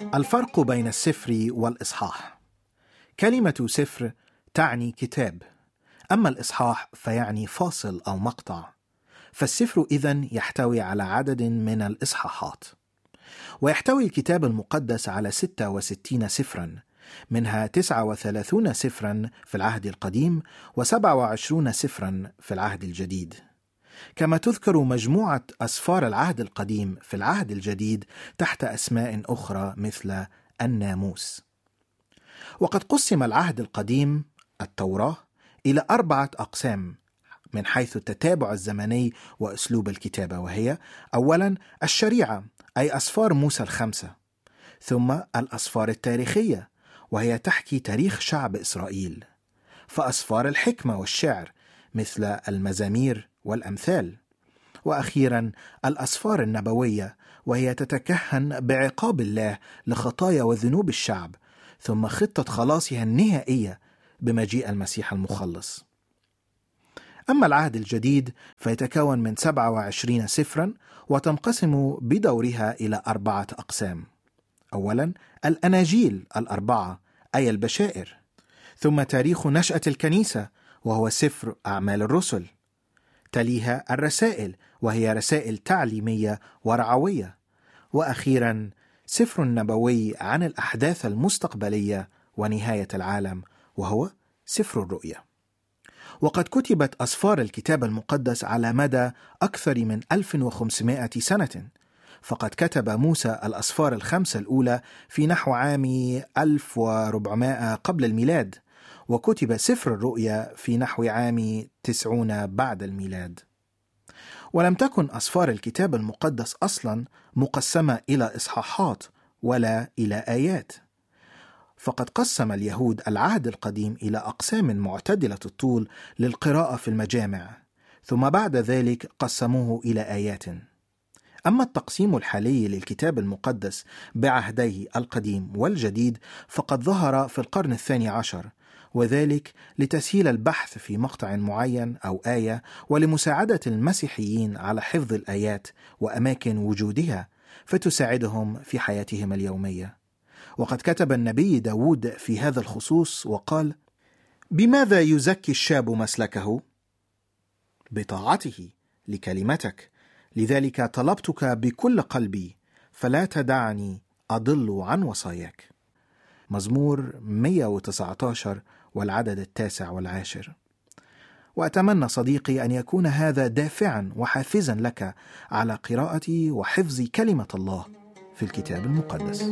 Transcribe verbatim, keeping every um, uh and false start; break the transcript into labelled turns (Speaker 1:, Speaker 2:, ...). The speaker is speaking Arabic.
Speaker 1: الفرق بين السفر والإصحاح. كلمة سفر تعني كتاب، أما الإصحاح فيعني فاصل أو مقطع، فالسفر إذن يحتوي على عدد من الإصحاحات. ويحتوي الكتاب المقدس على ستة وستين سفرا، منها تسعة وثلاثون سفرا في العهد القديم وسبعة وعشرون سفرا في العهد الجديد. كما تذكر مجموعة أسفار العهد القديم في العهد الجديد تحت أسماء أخرى مثل الناموس. وقد قسم العهد القديم التوراة إلى أربعة أقسام من حيث التتابع الزمني وأسلوب الكتابة، وهي: أولا الشريعة أي أسفار موسى الخمسة، ثم الأسفار التاريخية وهي تحكي تاريخ شعب إسرائيل، فأسفار الحكمة والشعر مثل المزامير والأمثال، وأخيرا الأسفار النبوية وهي تتكهن بعقاب الله لخطايا وذنوب الشعب، ثم خطة خلاصها النهائية بمجيء المسيح المخلص. أما العهد الجديد فيتكون من سبعة وعشرين سفرا، وتنقسم بدورها إلى أربعة أقسام. أولا الأناجيل الأربعة أي البشائر، ثم تاريخ نشأة الكنيسة وهو سفر أعمال الرسل، تليها الرسائل وهي رسائل تعليمية ورعوية، وأخيرا سفر نبوي عن الأحداث المستقبلية ونهاية العالم وهو سفر الرؤيا. وقد كتبت أسفار الكتاب المقدس على مدى أكثر من ألف وخمسمائة سنة، فقد كتب موسى الأسفار الخمسة الأولى في نحو عام ألف وأربعمائة قبل الميلاد، وكتب سفر الرؤيا في نحو عام تسعون بعد الميلاد. ولم تكن أسفار الكتاب المقدس أصلا مقسمة إلى إصحاحات ولا إلى آيات، فقد قسم اليهود العهد القديم إلى أقسام معتدلة الطول للقراءة في المجامع، ثم بعد ذلك قسموه إلى آيات. أما التقسيم الحالي للكتاب المقدس بعهديه القديم والجديد فقد ظهر في القرن الثاني عشر، وذلك لتسهيل البحث في مقطع معين أو آية، ولمساعدة المسيحيين على حفظ الآيات وأماكن وجودها فتساعدهم في حياتهم اليومية. وقد كتب النبي داود في هذا الخصوص وقال: بماذا يزكي الشاب مسلكه؟ بطاعته لكلمتك، لذلك طلبتك بكل قلبي، فلا تدعني أضل عن وصاياك. مزمور مئة وتسعة عشر والعدد التاسع والعاشر. وأتمنى صديقي أن يكون هذا دافعا وحافزا لك على قراءة وحفظ كلمة الله في الكتاب المقدس.